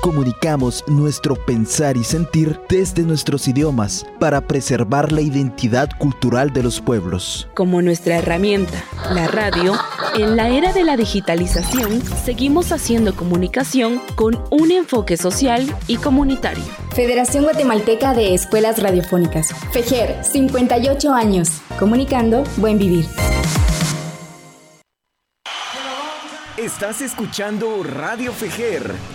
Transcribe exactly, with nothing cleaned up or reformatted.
comunicamos nuestro pensar y sentir desde nuestros idiomas para preservar la identidad cultural de los pueblos. Como nuestra herramienta, la radio, en la era de la digitalización, seguimos haciendo comunicación con un enfoque social y comunitario. Federación Guatemalteca de Escuelas Radiofónicas. FEJER, cincuenta y ocho años. Comunicando buen vivir. Estás escuchando Radio FEJER,